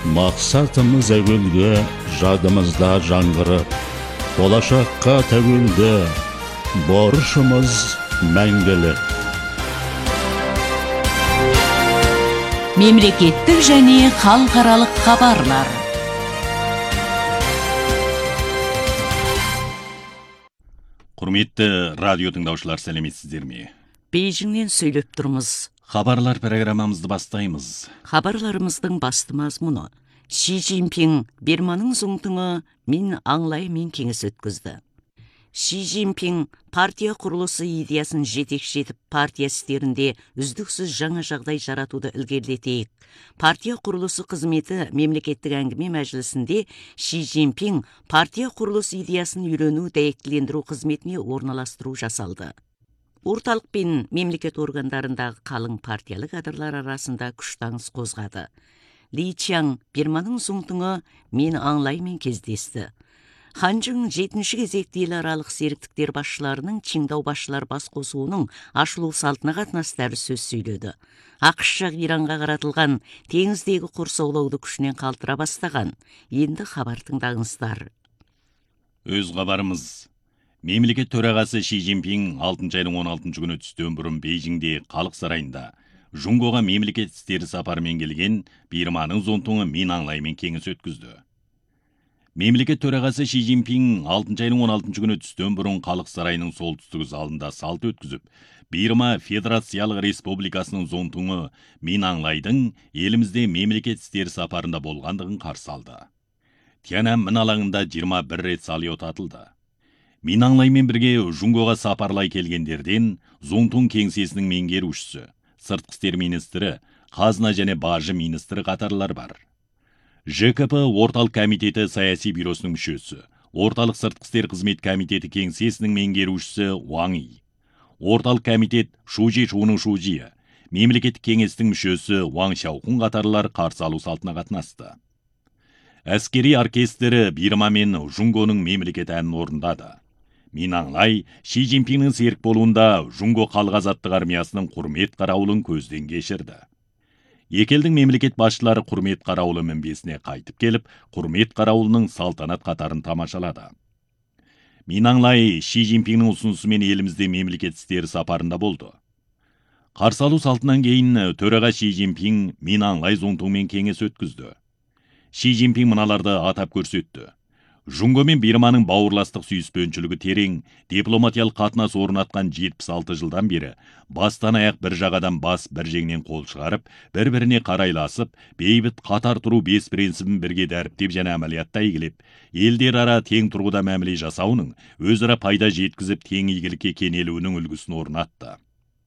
Мақсатымыз әуелгі, жадымызда жаңғырып, болашаққа тәуелді, борышымыз мәңгілік. Мемлекеттік және халықаралық хабарлар. Құрметті радио тыңдаушылар, сәлеметсіздер ме? Бейжіңнен сөйлеп тұрмыз. Хабарлар программамызды бастаймыз. Хабарларымыздың басты мазмұны: Ши Цзиньпин Бирманың зұңтыңы мен аңлаймен кеңес өткізді. Ши Цзиньпин партия құрылысы идеясын жетекшетіп, партия істерінде үздіксіз жаңа жағдай жаратуды ілгерілетейік. Партия құрылысы қызметі мемлекеттік әңгіме мәжілісінде Ши Цзиньпин партия құрылысы идеясын үйрену, дәйектілендіру қызметіне орналастыру жасалды. Орталық пен мемлекет органдарындағы қалың партиялы кадрлар арасында күштаңыс қозғады. Ли Чан Бирманың зұңтыңы мен аңлаймен кездесті. Ханчжың 7-ші кезекті ел аралық серіктіктер басшыларының Чиндау басшылар бас қосуының ашылу салтына қатынастары сөз сөйледі. ақш жақ Иранға қаратылған теңіздегі қорсаулауды күшінен қалтыра бастаған. Енді хабар тыңдаңыздар. Өз хабарымыз. Мемлекет төрағасы Ши Цзиньпин 6 айдың 16 күні түстен бұрын Бейжіңде халық сарайында Жұңғоға мемлекет істері сапарымен келген Бирманың зұңтыңы мен аңлаймен кеңес өткізді. Мемлекет төрағасы Ши Цзиньпин 6 айдың 16 күні түстен бұрын халық сарайының солтүстік залында салт өткізіп, Бирма Федерациялық Республикасының зұңтыңы мен аңлайдың елімізде мемлекет істері сапарында болғандығын қарсы алды. Тяньаньмэн алаңында 21 рет салют атылды. Мен аңлаймен бірге Жұңғоға сапарлай келгендерден зұңтың кеңсесінің меңгерушісі, сыртқы істер министрі, қазына және бажы министрі қатарлар бар. ЖКП орталық комитеті саяси бюросының мүшесі, орталық сыртқы істер қызмет комитеті кеңсесінің меңгерушісі Уаң И, орталық комитет Шужи Шуның Шужи, мемлекеттік кеңестің мүшесі Уаң Шаухун қатарлар қарсы алу салтына қатынасты. Әскери оркестрі Бирма мен Жұңғоның мемлекет әнін орындады. Мен аңлай Ши Цзиньпиннің серік болуында Жұңғо халық азаттық армиясының құрмет қарауылын көзден кешірді. Екі елдің мемлекет басшылары құрмет қарауылы мінбесіне қайтып келіп, құрмет қарауылының салтанат қатарын тамашалады. Мен аңлай Ши Цзиньпиннің ұсынысымен елімізде мемлекет істері сапарында болды. Қарсы алу салтынан кейін төраға Ши Цзиньпин мен аңлай зұңтыңмен кеңес өткізді. Ши Цзиньпин мыналарды атап көрсетті. Жұңғо мен Бирманың бауырластық сүйіспеншілігі терең, дипломатиялық қатынас орнатқан 76 жылдан бері бастан аяқ бір жағадан бас, бір жеңнен қол шығарып, бір-біріне қарайласып, бейбіт қатар тұру 5 принципін бірге дәріптеп және әмәлиятта игілеп, елдер ара тең тұрғыда мәміле жасауының өзара пайда жеткізіп тең игілікке кенелуінің үлгісін орнатты.